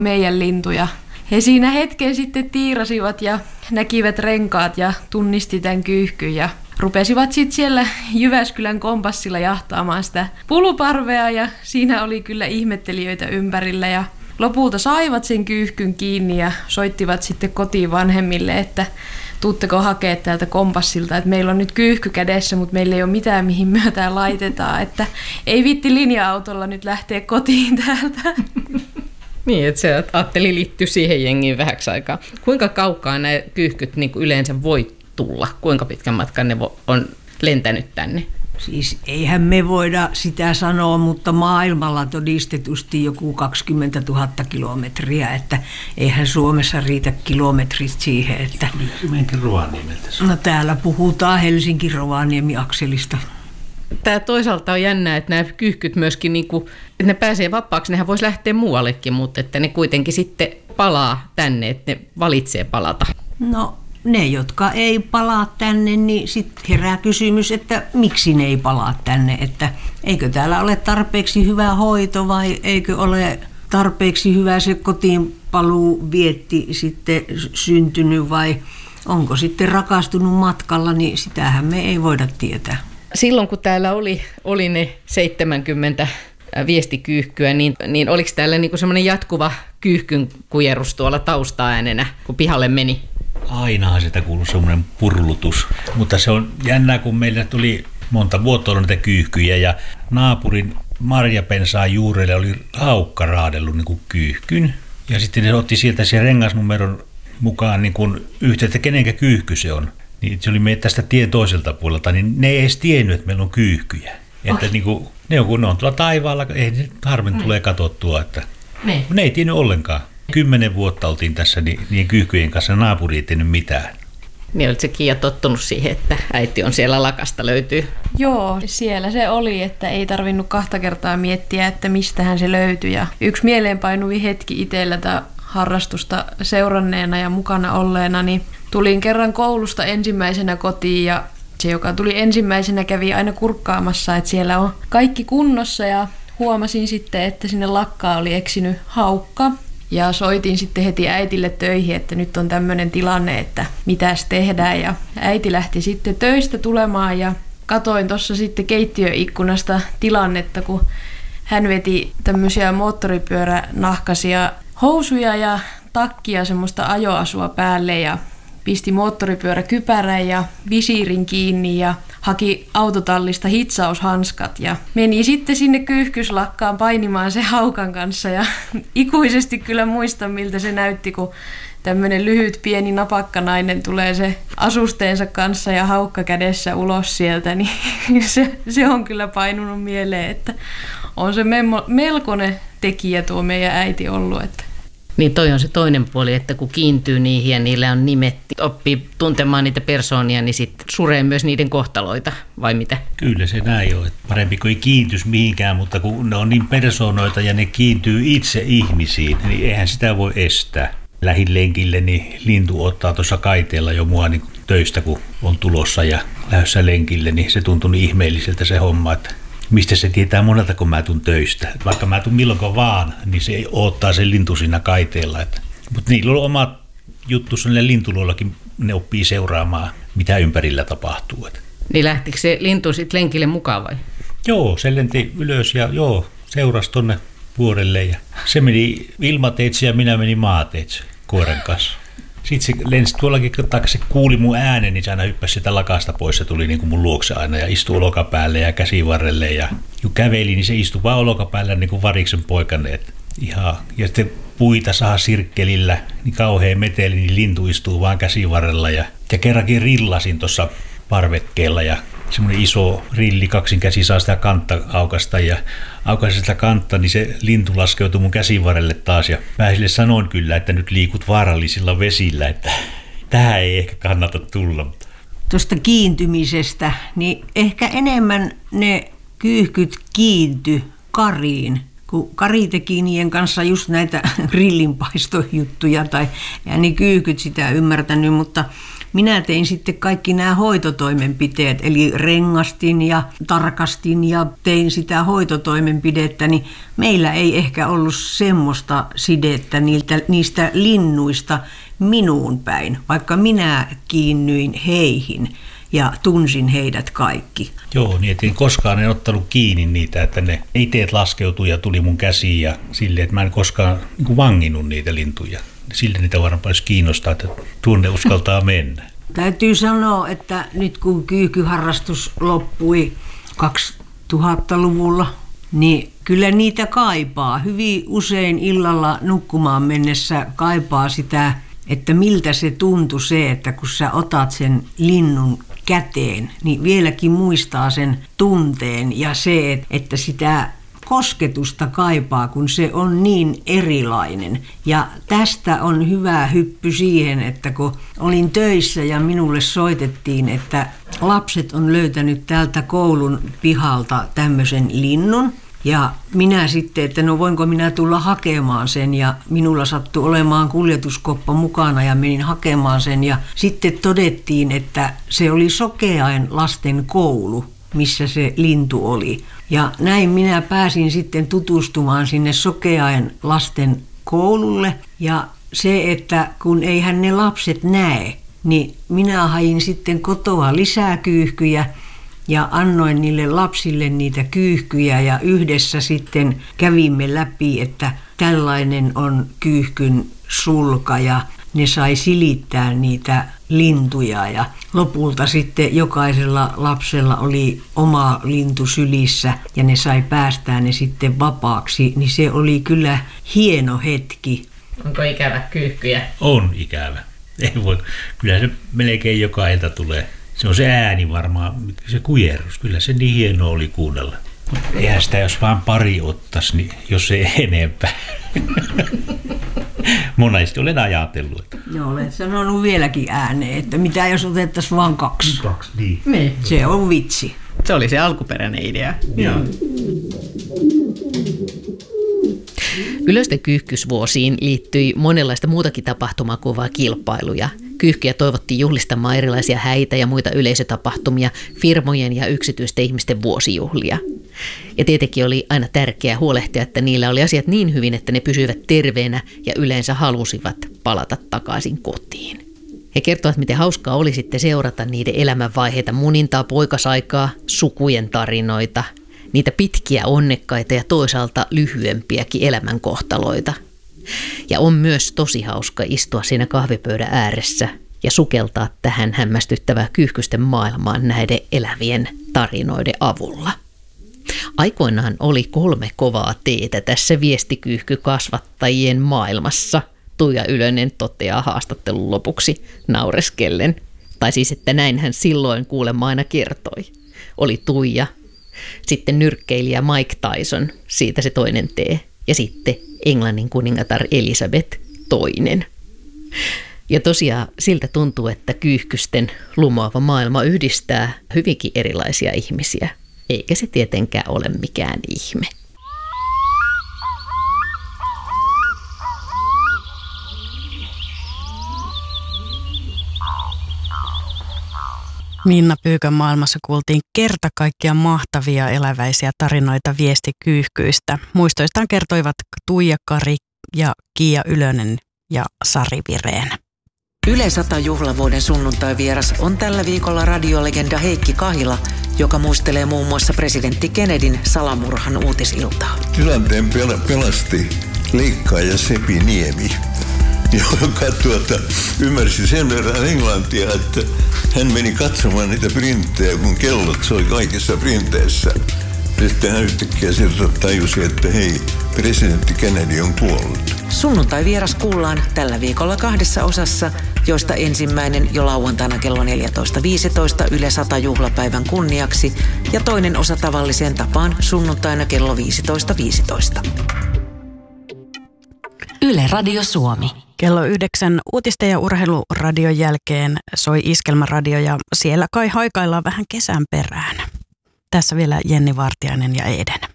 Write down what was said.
meidän lintuja. He siinä hetken sitten tiirasivat ja näkivät renkaat ja tunnisti tämän kyyhkyn ja rupesivat sitten siellä Jyväskylän kompassilla jahtaamaan sitä puluparvea ja siinä oli kyllä ihmettelijöitä ympärillä ja lopulta saivat sen kyyhkyn kiinni ja soittivat sitten kotiin vanhemmille, että tuutteko hakea täältä kompassilta, että meillä on nyt kyyhky kädessä, mutta meillä ei ole mitään mihin myötään laitetaan, että ei viitti linja-autolla nyt lähteä kotiin täältä. Niin, että se ajatteli liittyä siihen jengiin vähäksi aikaa. Kuinka kaukaa nämä kyyhkyt niin kuin yleensä voi tulla? Kuinka pitkän matkan ne on lentänyt tänne? Siis eihän me voida sitä sanoa, mutta maailmalla todistetusti joku 20 000 kilometriä, että eihän Suomessa riitä kilometrit siihen, että... Menkin Rovaniemeltä. No täällä puhutaan Helsinki-Rovaniemi-akselista. Tämä toisaalta on jännää, että nämä kyyhkyt myöskin, niin kuin, että ne pääsee vapaaksi, nehän voisi lähteä muuallekin, mutta että ne kuitenkin sitten palaa tänne, että ne valitsee palata. No ne, jotka ei palaa tänne, niin sitten herää kysymys, että miksi ne ei palaa tänne, että eikö täällä ole tarpeeksi hyvä hoito vai eikö ole tarpeeksi hyvä se kotiinpaluu vietti sitten syntynyt vai onko sitten rakastunut matkalla, niin sitähän me ei voida tietää. Silloin kun täällä oli ne 70 viestikyyhkyä, niin oliko täällä niinku semmoinen jatkuva kyyhkyn kujerus tuolla taustaäänenä, kun pihalle meni? Ainahan sitä kuuluu semmoinen purlutus, mutta se on jännää, kun meillä tuli monta vuotta ollut näitä kyyhkyjä ja naapurin marjapensaan juurelle oli haukka raadellut niin kuin kyyhkyn ja sitten ne otti sieltä sen rengasnumeron mukaan niin kuin yhteyttä, kenenkä kyyhky se on. Niin se oli meitä tästä tien toiselta puolelta, niin ne ei edes tiennyt, että meillä on kyyhkyjä. Että niin kuin, ne on tuolla taivaalla, ei ne harmin tulee katsottua, että ne ei tiennyt ollenkaan. 10 vuotta oltiin tässä niin kyyhkyjen kanssa, naapuri ei tiennyt mitään. Niin olit se Kiia tottunut siihen, että äiti on siellä lakasta löytyy? Joo, siellä se oli, että ei tarvinnut 2 kertaa miettiä, että mistähän se löytyi. Ja yksi mieleenpainuvi hetki itsellä tämä harrastusta seuranneena ja mukana olleena, niin tulin kerran koulusta ensimmäisenä kotiin ja se, joka tuli ensimmäisenä, kävi aina kurkkaamassa, että siellä on kaikki kunnossa ja huomasin sitten, että sinne lakkaan oli eksynyt haukka. Ja soitin sitten heti äitille töihin, että nyt on tämmöinen tilanne, että mitäs tehdään. Ja äiti lähti sitten töistä tulemaan ja katoin tuossa sitten keittiöikkunasta tilannetta, kun hän veti tämmöisiä moottoripyöränahkaisia housuja ja takkia semmoista ajoasua päälle ja pisti moottoripyöräkypärän ja visiirin kiinni ja haki autotallista hitsaushanskat ja meni sitten sinne kyyhkyslakkaan painimaan se haukan kanssa ja ikuisesti kyllä muistan, miltä se näytti, kun tämmöinen lyhyt pieni napakkanainen tulee se asusteensa kanssa ja haukka kädessä ulos sieltä, niin se on kyllä painunut mieleen, että on se melkoinen tekijä tuo meidän äiti ollut, että niin toi on se toinen puoli, että kun kiintyy niihin ja niillä on nimet, oppii tuntemaan niitä persoonia, niin sitten suree myös niiden kohtaloita, vai mitä? Kyllä se näin on. Parempi kuin ei kiintyisi mihinkään, mutta kun ne on niin persoonoita ja ne kiintyy itse ihmisiin, niin eihän sitä voi estää. Lähin lenkille, niin lintu ottaa tuossa kaiteella jo mua niin töistä, kun on tulossa ja lähdössä lenkille, niin se tuntui niin ihmeelliseltä se homma, että mistä se tietää monelta, kun mä tuun töistä. Et vaikka mä tuun milloinko vaan, niin se odottaa sen lintu siinä kaiteella. Mutta niillä on omat juttussa, niillä lintuloillakin ne oppii seuraamaan, mitä ympärillä tapahtuu. Niin lähtikö se lintu sitten lenkille mukaan vai? Joo, se lenti ylös ja seurasi tonne vuorelle. Ja se meni ilmateitse ja minä menin maateitse koiran kanssa. Sitten se lensi tuollakin, kun se kuuli mun äänen, niin se aina hyppäsi sitä lakasta pois. Se tuli niin kuin mun luokse aina ja istui olkapäälle ja käsivarrelle. Ja kun käveli, niin se istui vaan olkapäällä niin kuin variksen poikane. Ihan. Ja sitten puita saa sirkkelillä, niin kauhean meteli, niin lintu istuu vaan käsivarrella. Ja kerrankin rillasin tuossa parvekkeella ja semmoinen iso rilli, kaksin käsi saa sitä kantta aukasta ja aukaisi sitä kantta, niin se lintu laskeutui mun käsivarrelle taas ja mä sille sanoin kyllä, että nyt liikut vaarallisilla vesillä, että tähän ei ehkä kannata tulla. Tuosta kiintymisestä, niin ehkä enemmän ne kyyhkyt kiinty kariin, kun Kari teki niiden kanssa just näitä grillinpaistojuttuja, ja ne kyykyt sitä ymmärtänyt, mutta minä tein sitten kaikki nämä hoitotoimenpiteet, eli rengastin ja tarkastin ja tein sitä hoitotoimenpidettä, niin meillä ei ehkä ollut semmoista sidettä niistä linnuista minuun päin, vaikka minä kiinnyin heihin ja tunsin heidät kaikki. Joo, niin että koskaan en ottanut kiinni niitä, että ne iteet laskeutui ja tuli mun käsiin ja silleen, että mä en koskaan niin vanginnut niitä lintuja. Sillä niitä varmaan olisi kiinnostaa, että tuonne uskaltaa mennä. Täytyy sanoa, että nyt kun kyykyharrastus loppui 2000-luvulla, niin kyllä niitä kaipaa. Hyvin usein illalla nukkumaan mennessä kaipaa sitä, että miltä se tuntui se, että kun sä otat sen linnun käteen, niin vieläkin muistaa sen tunteen ja se, että sitä kosketusta kaipaa, kun se on niin erilainen. Ja tästä on hyvä hyppy siihen, että kun olin töissä ja minulle soitettiin, että lapset on löytänyt täältä koulun pihalta tämmöisen linnun. Ja minä sitten, että no voinko minä tulla hakemaan sen, ja minulla sattui olemaan kuljetuskoppa mukana ja menin hakemaan sen. Ja sitten todettiin, että se oli Sokeain lasten koulu, missä se lintu oli. Ja näin minä pääsin sitten tutustumaan sinne Sokeain lasten koululle. Ja se, että kun eihän ne lapset näe, niin minä hain sitten kotoa lisää kyyhkyjä ja annoin niille lapsille niitä kyyhkyjä ja yhdessä sitten kävimme läpi, että tällainen on kyyhkyn sulka ja ne sai silittää niitä lintuja ja lopulta sitten jokaisella lapsella oli oma lintu sylissä ja ne sai päästää ne sitten vapaaksi, niin se oli kyllä hieno hetki. Onko ikävä kyyhkyjä? On ikävä. Ei voi. Kyllä se melkein joka ilta tulee. Se on se ääni varmaan, se kujerrus. Kyllä se niin hienoa oli kuunnella. Eihän sitä, jos vaan pari ottaisi, niin jos ei enempää. Monesti olen ajatellut. Joo, olet sanonut vieläkin ääneen, että mitä jos otettaisiin vaan 2. 2, niin. Se on vitsi. Se oli se alkuperäinen idea. Joo. Ylösten kyyhkysvuosiin liittyi monenlaista muutakin tapahtumakuvaa kilpailuja. Kyyhkyjä toivottiin juhlistamaan erilaisia häitä ja muita yleisötapahtumia, firmojen ja yksityisten ihmisten vuosijuhlia. Ja tietenkin oli aina tärkeää huolehtia, että niillä oli asiat niin hyvin, että ne pysyivät terveenä ja yleensä halusivat palata takaisin kotiin. He kertovat, miten hauskaa oli sitten seurata niiden elämänvaiheita, munintaa, poikasaikaa, sukujen tarinoita, niitä pitkiä onnekkaita ja toisaalta lyhyempiäkin elämänkohtaloita. Ja on myös tosi hauska istua siinä kahvipöydän ääressä ja sukeltaa tähän hämmästyttävää kyyhkysten maailmaan näiden elävien tarinoiden avulla. Aikoinaan oli 3 kovaa teetä tässä viestikyyhkykasvattajien maailmassa, Tuija Ylönen toteaa haastattelun lopuksi naureskellen. Tai siis, että näin hän silloin kuulemma aina kertoi. Oli Tuija, sitten nyrkkeilijä Mike Tyson, siitä se toinen tee, ja sitten Englannin kuningatar Elisabeth toinen. Ja tosiaan siltä tuntuu, että kyyhkysten lumoava maailma yhdistää hyvinkin erilaisia ihmisiä, eikä se tietenkään ole mikään ihme. Minna Pyykön maailmassa kuultiin kerta kaikkiaan mahtavia eläväisiä tarinoita viestikyyhkyistä. Muistoistaan kertoivat Tuija Kari ja Kiia Ylönen ja Sari Vireen. Yle 100 juhlavuoden sunnuntai-vieras on tällä viikolla radiolegenda Heikki Kahila, joka muistelee muun muassa presidentti Kennedyn salamurhan uutisiltaa. Tilanteen pelasti leikkaaja Sepi Niemi, joka ymmärsi sen verran englantia, että hän meni katsomaan niitä printtejä, kun kellot soi kaikissa printeissä. Sitten hän yhtäkkiä sieltä tajusi, että hei, presidentti Kennedy on kuollut. Sunnuntai-vieras kuullaan tällä viikolla 2 osassa, joista ensimmäinen jo lauantaina kello 14.15 Yle 100 juhlapäivän kunniaksi ja toinen osa tavalliseen tapaan sunnuntaina kello 15.15. Yle Radio Suomi. Kello 9 uutisten ja urheiluradion jälkeen soi Iskelmäradio ja siellä kai haikaillaan vähän kesän perään. Tässä vielä Jenni Vartiainen ja Eden.